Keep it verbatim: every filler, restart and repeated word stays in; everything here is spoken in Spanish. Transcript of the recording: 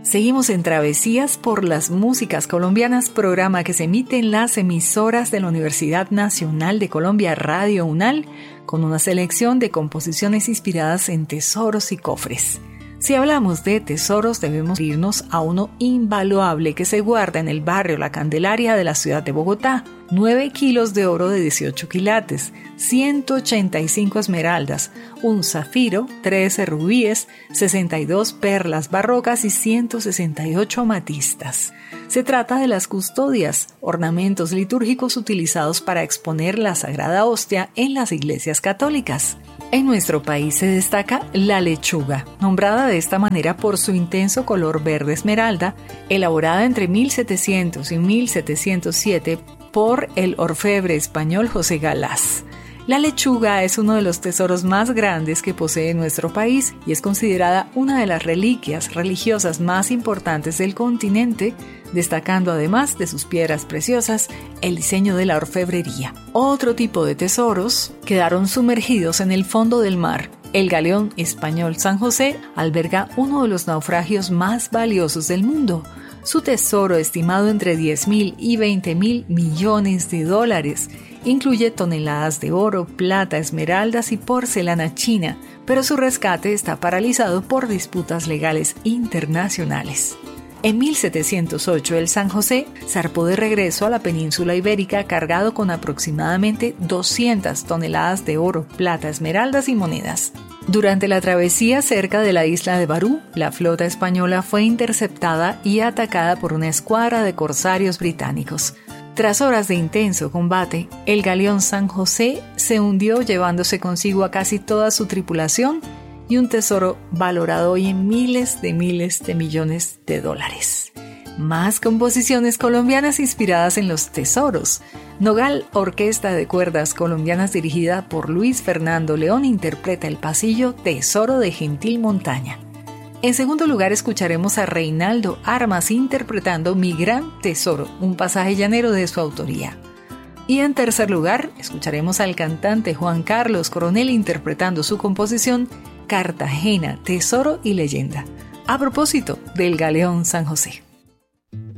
Seguimos en Travesías por las Músicas Colombianas, programa que se emite en las emisoras de la Universidad Nacional de Colombia, Radio UNAL, con una selección de composiciones inspiradas en tesoros y cofres. Si hablamos de tesoros, debemos irnos a uno invaluable que se guarda en el barrio La Candelaria de la ciudad de Bogotá. nueve kilos de oro de dieciocho quilates, ciento ochenta y cinco esmeraldas, un zafiro, trece rubíes, sesenta y dos perlas barrocas y ciento sesenta y ocho amatistas. Se trata de las custodias, ornamentos litúrgicos utilizados para exponer la Sagrada Hostia en las iglesias católicas. En nuestro país se destaca la lechuga, nombrada de esta manera por su intenso color verde esmeralda, elaborada entre mil setecientos y mil setecientos siete por el orfebre español José Galaz. La lechuga es uno de los tesoros más grandes que posee nuestro país y es considerada una de las reliquias religiosas más importantes del continente, destacando además de sus piedras preciosas el diseño de la orfebrería. Otro tipo de tesoros quedaron sumergidos en el fondo del mar. El galeón español San José alberga uno de los naufragios más valiosos del mundo. Su tesoro, estimado entre diez mil y veinte mil millones de dólares, incluye toneladas de oro, plata, esmeraldas y porcelana china, pero su rescate está paralizado por disputas legales internacionales. En mil setecientos ocho, el San José zarpó de regreso a la península ibérica cargado con aproximadamente doscientas toneladas de oro, plata, esmeraldas y monedas. Durante la travesía cerca de la isla de Barú, la flota española fue interceptada y atacada por una escuadra de corsarios británicos. Tras horas de intenso combate, el galeón San José se hundió llevándose consigo a casi toda su tripulación y un tesoro valorado hoy en miles de miles de millones de dólares. Más composiciones colombianas inspiradas en los tesoros. Nogal, orquesta de cuerdas colombianas dirigida por Luis Fernando León, interpreta el pasillo Tesoro de Gentil Montaña. En segundo lugar, escucharemos a Reinaldo Armas interpretando Mi Gran Tesoro, un pasaje llanero de su autoría. Y en tercer lugar, escucharemos al cantante Juan Carlos Coronel interpretando su composición Cartagena, Tesoro y Leyenda, a propósito del galeón San José.